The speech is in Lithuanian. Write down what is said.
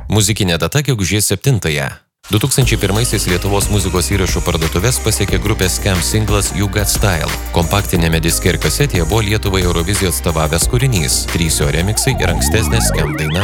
Muzikinė data gegužės 7-ąją. 2001-aisiais Lietuvos muzikos įrašų parduotuves pasiekė grupės Scam singlas You Got Style. Kompaktinėme diske ir kasetėje buvo Lietuvai Eurovizijos atstovavęs kūrinys, 3 jo remiksai ir ankstesnė Scam daina